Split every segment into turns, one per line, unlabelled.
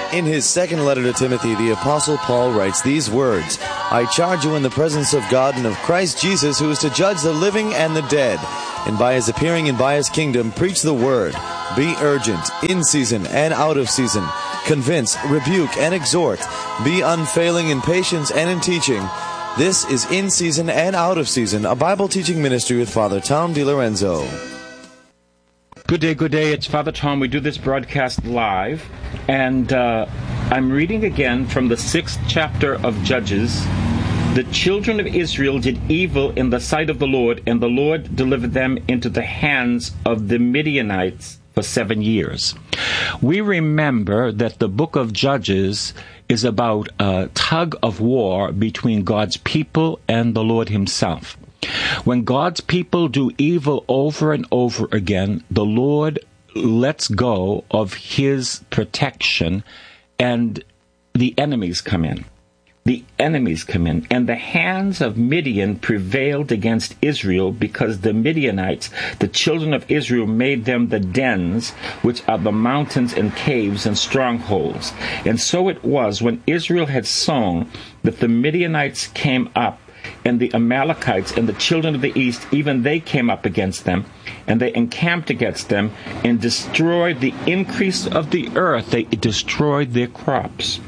In his second letter to Timothy, the Apostle Paul writes these words, I charge you in the presence of God and of Christ Jesus, who is to judge the living and the dead, and by his appearing and by his kingdom, preach the word. Be urgent, in season and out of season. Convince, rebuke, and exhort. Be unfailing in patience and in teaching. This is In Season and Out of Season, a Bible teaching ministry with Father Tom DiLorenzo.
Good day. It's Father Tom. We do this broadcast live, and I'm reading again from the 6th chapter of Judges. The children of Israel did evil in the sight of the Lord, and the Lord delivered them into the hands of the Midianites for 7 years. We remember that the book of Judges is about a tug of war between God's people and the Lord himself. When God's people do evil over and over again, the Lord lets go of his protection and the enemies come in. And the hands of Midian prevailed against Israel because the Midianites, the children of Israel, made them the dens, which are the mountains and caves and strongholds. And so it was when Israel had sown that the Midianites came up, and the Amalekites and the children of the east, even they came up against them, and they encamped against them and destroyed the increase of the earth. They destroyed their crops.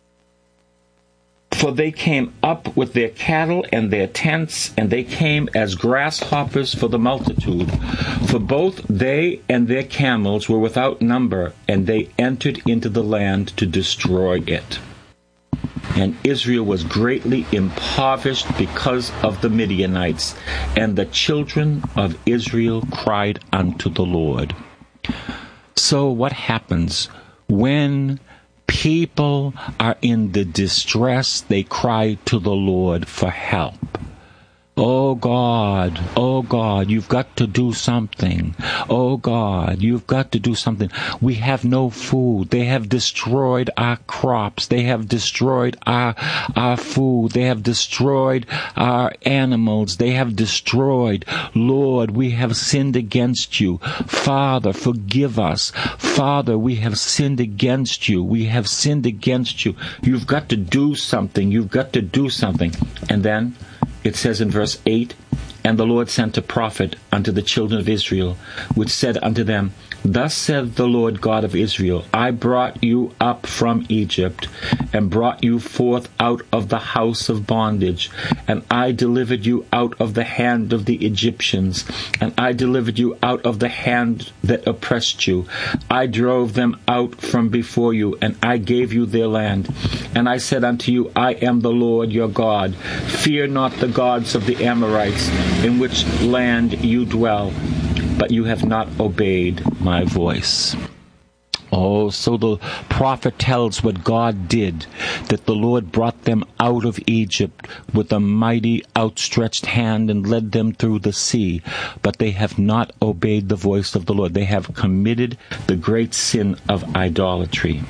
For they came up with their cattle and their tents, and they came as grasshoppers for the multitude. For both they and their camels were without number, and they entered into the land to destroy it. And Israel was greatly impoverished because of the Midianites, and the children of Israel cried unto the Lord. So what happens when people are in the distress? They cry to the Lord for help. Oh God, you've got to do something. Oh God, you've got to do something. We have no food. They have destroyed our crops. They have destroyed our food. They have destroyed our animals. They have destroyed. Lord, we have sinned against you. Father, forgive us. Father, we have sinned against you. We have sinned against you. You've got to do something. You've got to do something. And then it says in verse 8, And the Lord sent a prophet unto the children of Israel, which said unto them, Thus saith the Lord God of Israel, I brought you up from Egypt, and brought you forth out of the house of bondage, and I delivered you out of the hand of the Egyptians, and I delivered you out of the hand that oppressed you. I drove them out from before you, and I gave you their land. And I said unto you, I am the Lord your God. Fear not the gods of the Amorites, in which land you dwell. But you have not obeyed my voice. Oh, so the prophet tells what God did, that the Lord brought them out of Egypt with a mighty outstretched hand and led them through the sea. But they have not obeyed the voice of the Lord. They have committed the great sin of idolatry.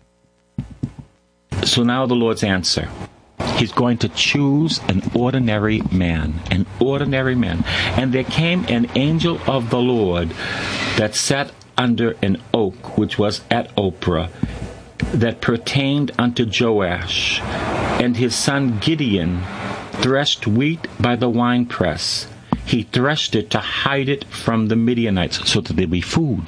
So now the Lord's answer. He's going to choose an ordinary man. And there came an angel of the Lord that sat under an oak which was at Ophrah, that pertained unto Joash. And his son Gideon threshed wheat by the winepress. He threshed it to hide it from the Midianites, so that there'd be food.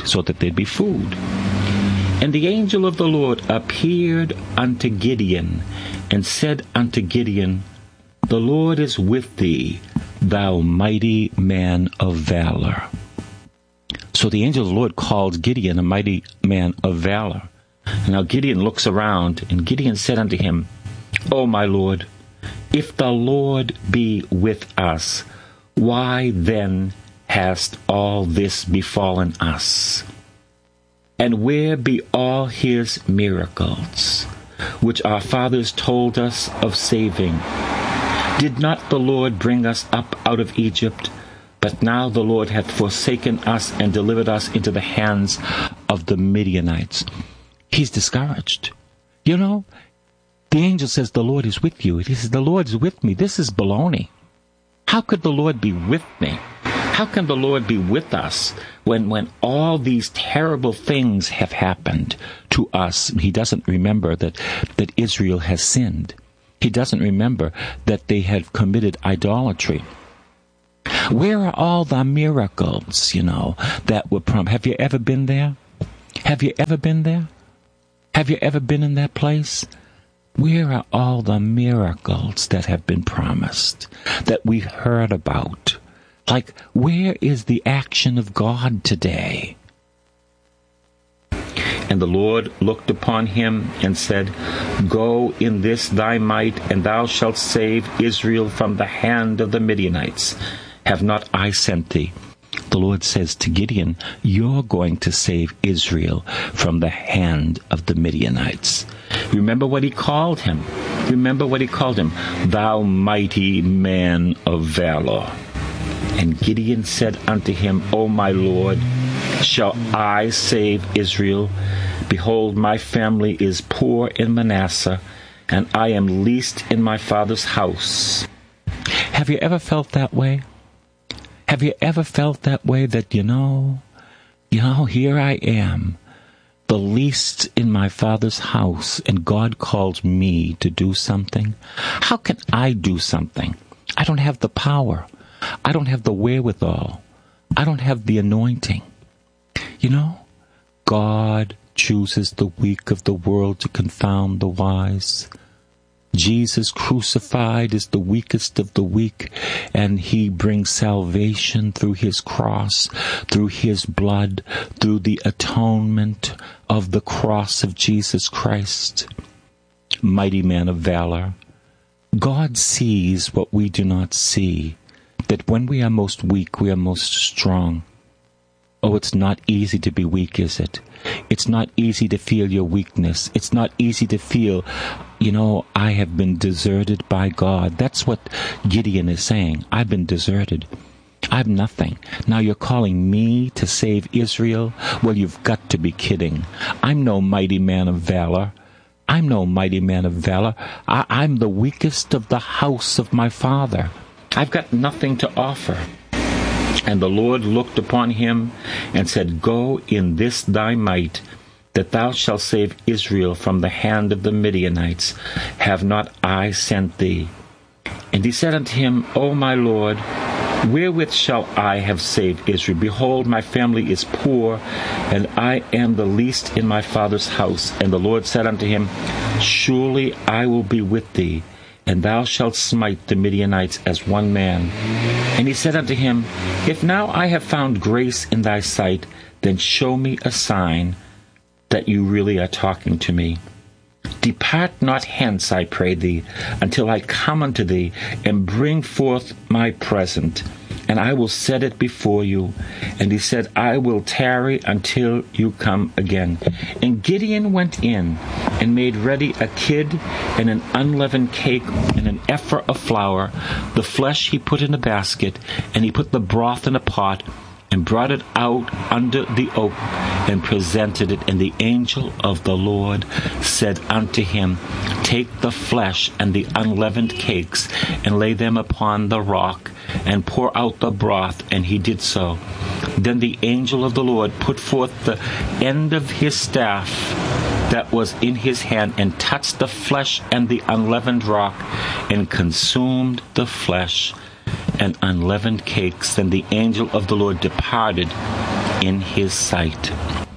And the angel of the Lord appeared unto Gideon, and said unto Gideon, The Lord is with thee, thou mighty man of valor. So the angel of the Lord called Gideon a mighty man of valor. And now Gideon looks around, and Gideon said unto him, O my Lord, if the Lord be with us, why then hast all this befallen us? And where be all his miracles, which our fathers told us of saving? Did not the Lord bring us up out of Egypt? But now the Lord hath forsaken us and delivered us into the hands of the Midianites. He's discouraged. You know, the angel says the Lord is with you. He says, the Lord is with me. This is baloney. How could the Lord be with me? How can the Lord be with us when all these terrible things have happened to us? He doesn't remember that Israel has sinned. He doesn't remember that they had committed idolatry. Where are all the miracles, that were promised? Have you ever been there? Have you ever been there? Have you ever been in that place? Where are all the miracles that have been promised, that we heard about? Like, where is the action of God today? And the Lord looked upon him and said, Go in this thy might, and thou shalt save Israel from the hand of the Midianites. Have not I sent thee? The Lord says to Gideon, you're going to save Israel from the hand of the Midianites. Remember what he called him. Remember what he called him. Thou mighty man of valor. And Gideon said unto him, O my Lord, shall I save Israel? Behold, my family is poor in Manasseh, and I am least in my father's house. Have you ever felt that way? Have you ever felt that way, that, here I am, the least in my father's house, and God calls me to do something? How can I do something? I don't have the power. I don't have the wherewithal. I don't have the anointing. God chooses the weak of the world to confound the wise. Jesus crucified is the weakest of the weak, and he brings salvation through his cross, through his blood, through the atonement of the cross of Jesus Christ. Mighty man of valor. God sees what we do not see, that when we are most weak, we are most strong. Oh, it's not easy to be weak, is it? It's not easy to feel your weakness. It's not easy to feel, I have been deserted by God. That's what Gideon is saying. I've been deserted. I'm nothing. Now you're calling me to save Israel? Well, you've got to be kidding. I'm no mighty man of valor. I'm no mighty man of valor. I'm the weakest of the house of my father. I've got nothing to offer. And the Lord looked upon him and said, Go in this thy might, that thou shalt save Israel from the hand of the Midianites. Have not I sent thee? And he said unto him, O my Lord, wherewith shall I have saved Israel? Behold, my family is poor, and I am the least in my father's house. And the Lord said unto him, Surely I will be with thee, and thou shalt smite the Midianites as one man. And he said unto him, If now I have found grace in thy sight, then show me a sign that you really are talking to me. Depart not hence, I pray thee, until I come unto thee, and bring forth my present, and I will set it before you. And he said, I will tarry until you come again. And Gideon went in, and made ready a kid, and an unleavened cake, and an ephah of flour. The flesh he put in a basket, and he put the broth in a pot, and brought it out under the oak, and presented it. And the angel of the Lord said unto him, Take the flesh and the unleavened cakes, and lay them upon the rock, and pour out the broth. And he did so. Then the angel of the Lord put forth the end of his staff that was in his hand, and touched the flesh and the unleavened rock, and consumed the flesh and unleavened cakes. Then the angel of the Lord departed in his sight.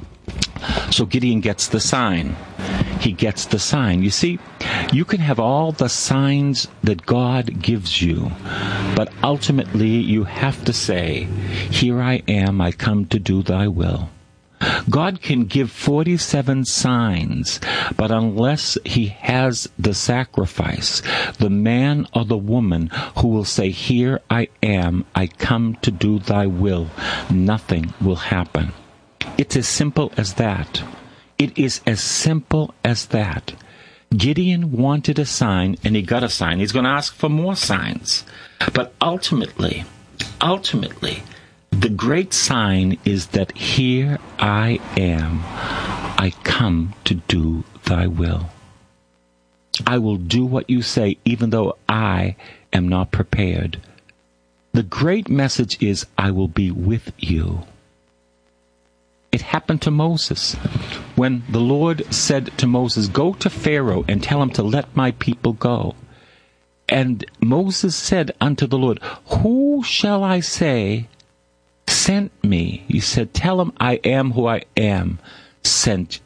So Gideon gets the sign. He gets the sign. You see, you can have all the signs that God gives you, but ultimately you have to say, Here I am, I come to do thy will. God can give 47 signs, but unless he has the sacrifice, the man or the woman who will say, Here I am, I come to do thy will, nothing will happen. It's as simple as that. It is as simple as that. Gideon wanted a sign, and he got a sign. He's going to ask for more signs. But ultimately, the great sign is that here I am, I come to do thy will. I will do what you say, even though I am not prepared. The great message is, I will be with you. It happened to Moses. When the Lord said to Moses, go to Pharaoh and tell him to let my people go. And Moses said unto the Lord, who shall I say sent me? He said, tell him I am who I am sent